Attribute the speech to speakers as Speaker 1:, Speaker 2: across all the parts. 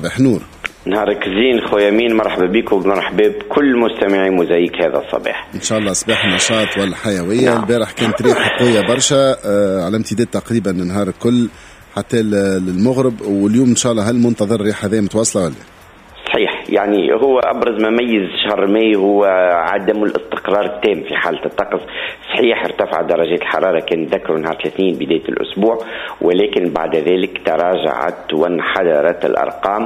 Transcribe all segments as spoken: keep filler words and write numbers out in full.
Speaker 1: صباح نور.
Speaker 2: نهارك زين خويا مين، مرحبا بك ومرحبا بكل مستمعي موزايك هذا الصباح.
Speaker 1: ان شاء الله صباح النشاط والحيويه. نعم. البارح كانت ريح قويه برشا آه على امتداد تقريبا النهار الكل حتى للمغرب، واليوم ان شاء الله هل منتظر الريح هذه متواصله ولا؟
Speaker 2: صحيح، يعني هو ابرز ما ميز شهر ماي هو عدم الاستقرار التام في حاله الطقس. صحيح ارتفع درجات الحراره، كان ذكروا نهار الاثنين بدايه الاسبوع، ولكن بعد ذلك تراجعت وانحدرت الارقام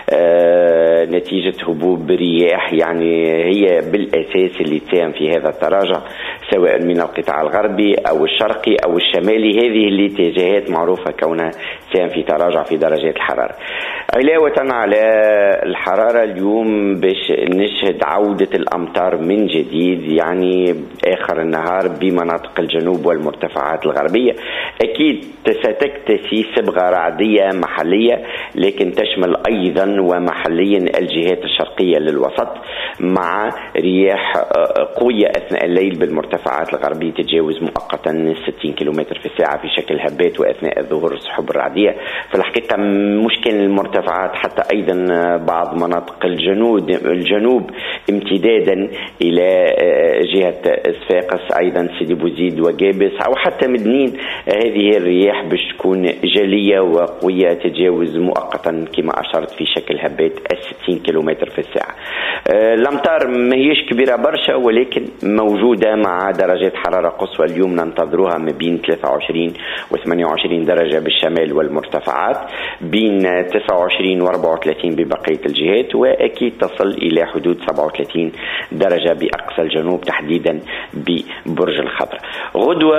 Speaker 2: آه نتيجه هبوب رياح، يعني هي بالاساس اللي تساهم في هذا التراجع سواء من القطاع الغربي او الشرقي او الشمالي. هذه الاتجاهات معروفه كونها تساهم في تراجع في درجات الحراره. علاوه على الحراره اليوم باش نشهد عوده الامطار من جديد، يعني اخر النهار بمناطق الجنوب والمرتفعات الغربيه. اكيد ستكتسي صبغه رعديه محليه، لكن تشمل ايضا ومحليا الجهات الشرقيه للوسط، مع رياح قويه اثناء الليل بالمرتفعات الغربيه تتجاوز مؤقتا ستين كيلومتر في الساعه في شكل هبات، واثناء الظهور السحب الرعديه. في الحقيقه مشكل المرتفعات حتى ايضا بعض مناطق الجنوب الجنوب امتدادا الى جهه صفاقس، ايضا سيدي بوزيد وجابس او حتى مدنين. هذه الرياح باش تكون جليه وقويه تتجاوز مؤقتا كما اشرت في شكل هبات ستين كيلومتر في الساعه. الامطار ما هيش كبيره برشا، ولكن موجوده مع درجات حراره قصوى اليوم ننتظروها ما بين ثلاثة وعشرين و ثمانية وعشرين درجه بالشمال والمرتفعات، بين تسعة وعشرين و أربعة وثلاثين ببقيه الجهات، واكيد تصل الى حدود سبعة وثلاثين درجه باقصى الجنوب تحديدا ببرج الخضر. غدوه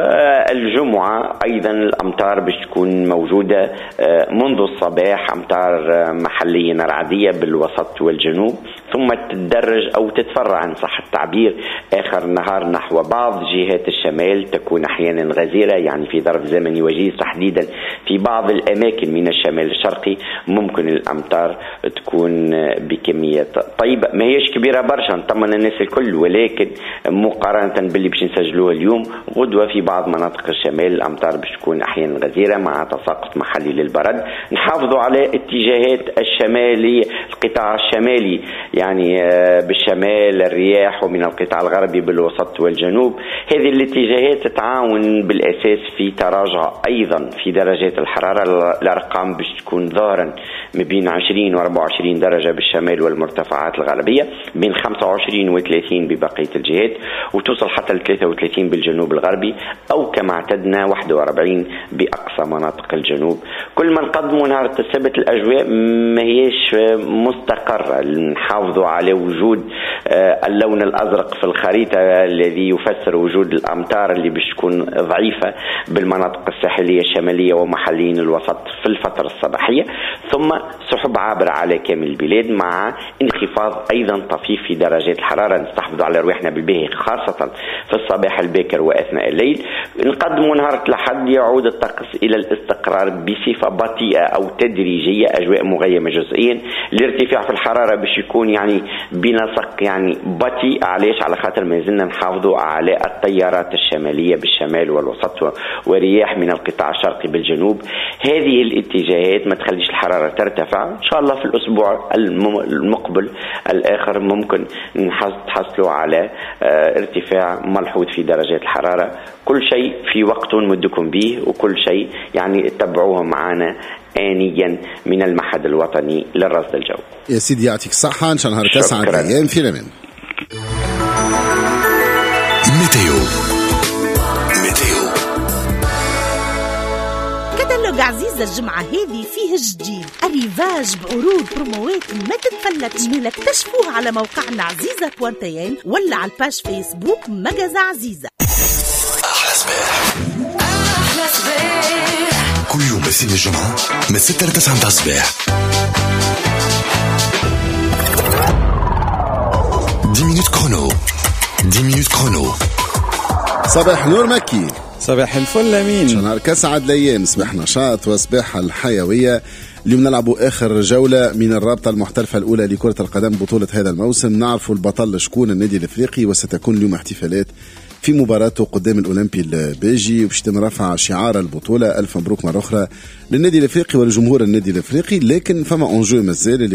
Speaker 2: الجمعه ايضا الامطار باش تكون موجوده منذ الصباح، امطار محليه رعديه بالوسط والجنوب، ثم تتدرج او تتفرع ان صح التعبير اخر النهار نحو بعض جهات الشمال، تكون احيانا غزيره يعني في ظرف زمني وجيز تحديدا في بعض الاماكن من الشمال الشرقي. ممكن الامطار تكون بكميات طيبه ما هيش كبيره برشا نطمن الناس الكل، ولكن مقارنه باللي باش نسجلوه اليوم غدوه في بعض مناطق الشمال الامطار باش تكون احيانا غزيره مع تساقط محلي للبرد. نحافظوا على اتجاهات الشمالي القطاع الشمالي، يعني بالشمال الرياح، ومن القطاع الغربي بالوسط والجنوب. هذه الاتجاهات تتعاون بالاساس في تراجع ايضا في درجات الحراره. الارقام باش تكون ظاهرا ما بين عشرين و أربعة وعشرين درجه بالشمال والمرتفعات الغربيه، بين خمسة وعشرين و ثلاثين ببقيه الجهات، وتوصل حتى ل ثلاثة وثلاثين بالجنوب الغربي، او كما اعتدنا واحد وأربعين باقصى مناطق الجنوب. كل ما نقدموا نهار السبت الاجواء ما هيش مستقره. نحافظوا على وجود اللون الازرق في الخريطه الذي يفسر وجود الامطار اللي باش تكون ضعيفه بالمناطق الساحليه الشماليه ومحليا الوسط في الفتره الصباحيه، ثم سحب عابره على كامل البلاد مع انخفاض ايضا طفيف في درجات الحراره. نستحفظوا على رواحنا بالباهي خاصه في الصباح الباكر واثناء الليل. نقدموا نهار الاحد يعود الطقس الى الاستقرار بصفه بطيئه او تدريجيه، اجواء مغيمه جزئيا. الارتفاع في الحراره باش يكون يعني بنسق يعني بطيء. علاش؟ على خاطر ما زلنا نحافظوا على التيارات الشماليه بالشمال والوسط ورياح من القطاع الشرقي بالجنوب. هذه الاتجاهات ما تخليش الحراره ترتفع. ان شاء الله في الاسبوع المقبل الاخر ممكن نحصلوا على ارتفاع ملحوظ في درجات الحراره. كل شيء في وقت نمدكم به، وكل شيء يعني تتبعوه معنا آنيا من المعهد الوطني للرصد الجوي.
Speaker 1: يا سيدي يعطيك الصحة، إن شاء الله نهارك أسعد أيام في الأمان.
Speaker 3: ميتيو ميتيو
Speaker 4: كتالوج عزيزة الجمعة هذه فيه جديد، الريفاج بعروض بروموات ما تتفلتش. جميلة اكتشفوها على موقعنا عزيزة بوانتين ولا على الباج فيسبوك مجازة عزيزة.
Speaker 3: أحلى صباح أحلى صباح كل يوم بسين الجمعة من ستة لتسعة متاع الصباح. دي مينوت كرونو دي مينوت كرونو.
Speaker 1: صباح نور مكي.
Speaker 5: صباح الفل امين.
Speaker 1: شنهارك اسعد الايام، صباح نشاط وصباح الحيويه. اليوم نلعبوا اخر جوله من الرابطه المحترفه الاولى لكره القدم بطوله هذا الموسم. نعرفوا البطل شكون النادي الافريقي، وستكون اليوم احتفالات في مباراته قدام الأولمبي البيجي، وباش يتم رفع شعار البطولة. ألف مبروك مرة أخرى للنادي الأفريقي ولجمهور النادي الأفريقي. لكن فما أنجو مازال